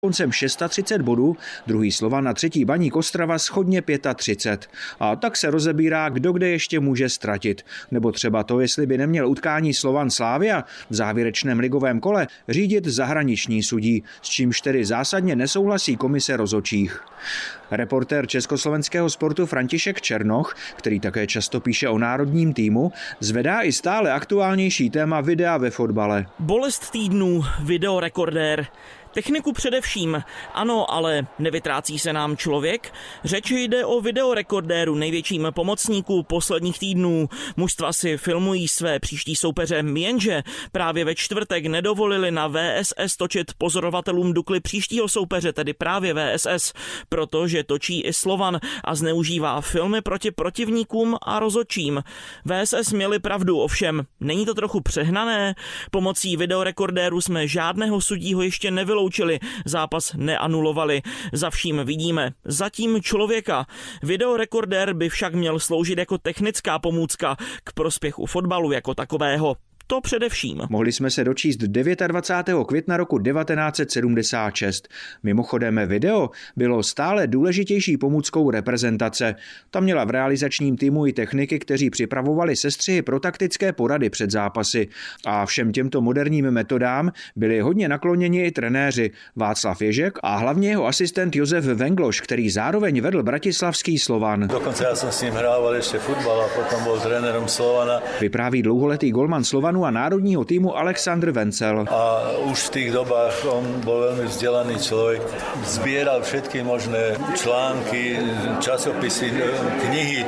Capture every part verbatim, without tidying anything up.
koncem třicet šest bodů, druhý Slovan a třetí Baník Ostrava shodně třicet pět. A tak se rozebírá, kdo kde ještě může ztratit. Nebo třeba to, jestli by neměl utkání Slovan Slavia v závěrečném ligovém kole řídit zahraniční sudí, s čímž tedy zásadně nesouhlasí komise rozhodčích. Reportér československého sportu František Černoch, který také často píše o národním týmu, zvedá i stále aktuálnější téma videa ve fotbale. Bolest týdnů, videorekordér. Techniku především, ano, ale nevytrácí se nám člověk? Řeč jde o videorekordéru, největším pomocníku posledních týdnů. Mužstva si filmují své příští soupeře, jenže právě ve čtvrtek nedovolili na V S S točit pozorovatelům Dukly příštího soupeře, tedy právě V S S, protože točí i Slovan a zneužívá filmy proti protivníkům a rozhodčím. V S S měli pravdu, ovšem, není to trochu přehnané? Pomocí videorekordéru jsme žádného sudího ještě nevyloučili. Zápas neanulovali. Za vším vidíme zatím člověka. Videorekordér by však měl sloužit jako technická pomůcka k prospěchu fotbalu jako takového. To především. Mohli jsme se dočíst dvacátého devátého května roku devatenáct set sedmdesát šest. Mimochodem video bylo stále důležitější pomůckou reprezentace. Ta měla v realizačním týmu i techniky, kteří připravovali sestřihy pro taktické porady před zápasy. A všem těmto moderním metodám byli hodně nakloněni i trenéři Václav Ježek a hlavně jeho asistent Josef Vengloš, který zároveň vedl bratislavský Slovan. Dokonce já jsem s ním hrával ještě fotbal a potom byl trenérom Slovana. Vypráví dlouholetý golman Slovanu a národního týmu Alexandr Vencel. A už v tých dobách on bol veľmi vzdelaný človek. Zbieral všetky možné články, časopisy, knihy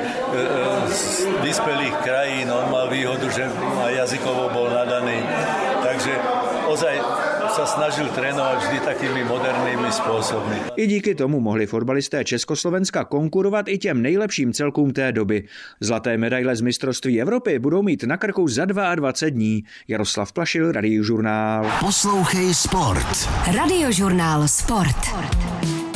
z vyspelých krajín. On mal výhodu, že aj jazykovo bol nadaný. Takže ozaj sa snažil trénovat vždy takými modernými způsoby. I díky tomu mohli fotbalisté Československa konkurovat i těm nejlepším celkům té doby. Zlaté medaile z mistrovství Evropy budou mít na krku za dvacet dva dní. Jaroslav Plašil, Radiožurnál. Poslouchej sport. Radiožurnál Sport.